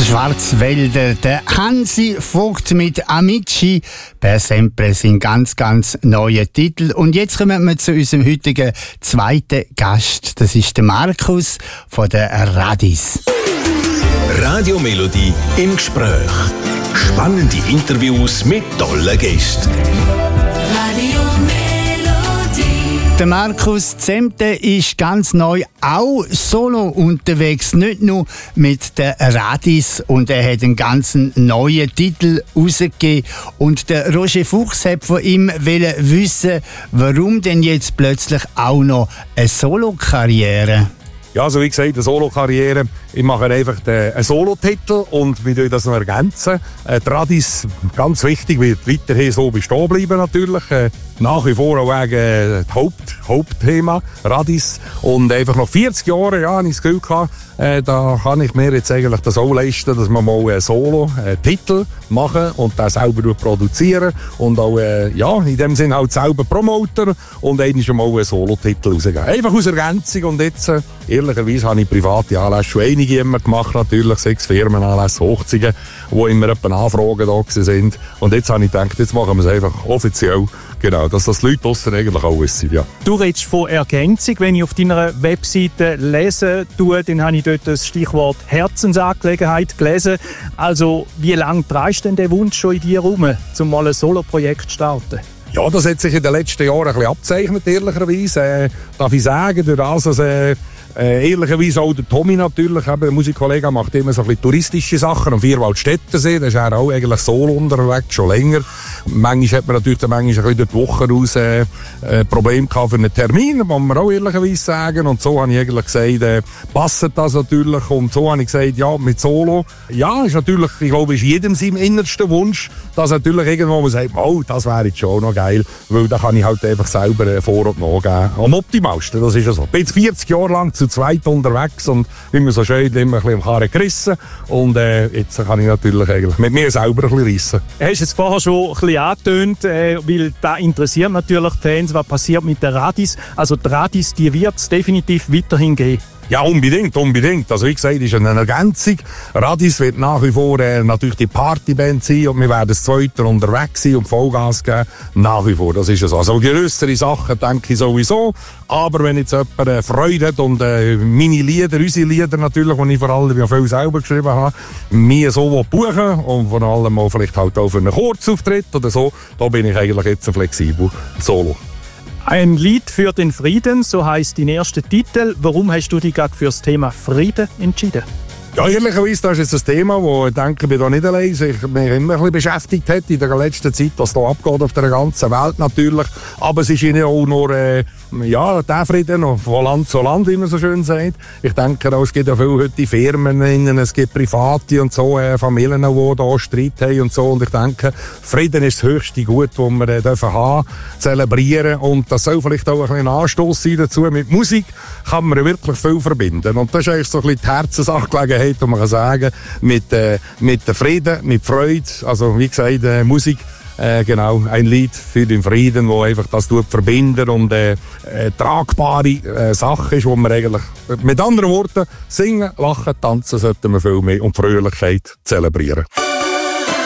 der Schwarzwälder, der Hansi Vogt mit Amici, per Sempre sein ganz neuer Titel. Und jetzt kommen wir zu unserem heutigen zweiten Gast. Das ist der Markus von der Radis. Radio Melodie im Gespräch. Spannende Interviews mit tollen Gästen. Der Markus Zemte ist ganz neu auch solo unterwegs, nicht nur mit der Radis, und er hat einen ganz neuen Titel rausgegeben. Und der Roger Fuchs hat von ihm wissen, warum denn jetzt plötzlich auch noch eine Solo-Karriere? Ja, also wie gesagt, eine Solo-Karriere. Ich mache einfach einen Solo-Titel und wir das noch ergänzen. Die Radis, ganz wichtig, wird weiterhin so bestehen bleiben natürlich. Nach wie vor auch wegen Hauptthema Radis. Und einfach noch 40 Jahre, ja, habe ich das Gefühl gehabt, da kann ich mir jetzt eigentlich das auch leisten, dass wir mal einen Solo-Titel machen und den selber produzieren und auch, ja, in dem Sinne halt selber promoten und eigentlich schon mal einen Solo-Titel rausgeben. Einfach aus Ergänzung. Und jetzt, ehrlicherweise habe ich private Anlässe schon einige immer gemacht, natürlich, 6 Firmenanlässe, Hochzeiten, wo immer Anfragen da sind. Und jetzt habe ich gedacht, jetzt machen wir es einfach offiziell. Genau, dass das die Leute draussen eigentlich auch wissen, ja. Du redest von Ergänzung. Wenn ich auf deiner Webseite lesen tue, dann habe ich dort das Stichwort Herzensangelegenheit gelesen. Also, wie lange trägst du denn den Wunsch schon in dir herum, um mal ein Solo-Projekt zu starten? Ja, das hat sich in den letzten Jahren ein bisschen abgezeichnet, ehrlicherweise. Darf ich sagen, durch das, dass ehrlicherweise auch der Tommy natürlich, der Musikkollege, macht immer so ein bisschen touristische Sachen am Vierwaldstättersee, da ist er auch eigentlich solo unterwegs, schon länger. Manchmal hat man natürlich ein bisschen durch die Woche raus Probleme gehabt für einen Termin, muss man auch ehrlicherweise sagen. Und so habe ich eigentlich gesagt, passt das natürlich. Und so habe ich gesagt, ja, mit Solo, ja, ist natürlich, ich glaube, ist jedem sein innerster Wunsch, dass natürlich irgendwo man sagt, oh, das wäre jetzt schon noch geil, weil da kann ich halt einfach selber Vor- und Nachgeben. Am optimalsten, das ist ja so. Ich bin jetzt 40 Jahre lang zu zweit unterwegs und immer so schön immer ein bisschen im Karren gerissen. Und jetzt kann ich natürlich eigentlich mit mir selber ein bisschen reissen. Du hast es vorher schon ein bisschen angetönt, weil da interessiert natürlich die Fans, was passiert mit der Radis. Also die Radis, die wird es definitiv weiterhin geben. Ja, unbedingt. Also wie gesagt, ist eine Ergänzung. Radis wird nach wie vor natürlich die Partyband sein und wir werden das Zweite unterwegs sein und Vollgas geben. Nach wie vor, das ist es. Also grössere Sachen denke ich sowieso. Aber wenn jetzt jemand Freude hat und meine Lieder, unsere Lieder natürlich, die ich vor allem ja viel selber geschrieben habe, mir so buchen und vor allem auch vielleicht halt auch für einen Kurzauftritt oder so, da bin ich eigentlich jetzt flexibel. Solo. Ein Lied für den Frieden, so heisst dein erster Titel. Warum hast du dich gerade für das Thema Frieden entschieden? Ja, ehrlicherweise, das ist jetzt ein Thema, das ich denke, ich bin da nicht allein, sich mich immer ein bisschen beschäftigt hat in der letzten Zeit, was da abgeht auf der ganzen Welt natürlich. Aber es ist ihnen auch nur, ja, der Frieden von Land zu Land, wie man so schön sagt. Ich denke auch, es gibt ja viele heute Firmen, es gibt Private und so, Familien, die da Streit haben und so. Und ich denke, Frieden ist das höchste Gut, das wir dürfen haben, zelebrieren. Und das soll vielleicht auch ein bisschen ein Anstoss sein dazu. Mit Musik kann man wirklich viel verbinden. Und das ist eigentlich so ein bisschen die Herzensangelegenheit, und man kann sagen, mit der Frieden, mit Freude, also wie gesagt, Musik, genau, ein Lied für den Frieden, wo einfach das verbindet und tragbare Sache ist, wo man eigentlich, mit anderen Worten, singen, lachen, tanzen sollten wir viel mehr und Fröhlichkeit zelebrieren.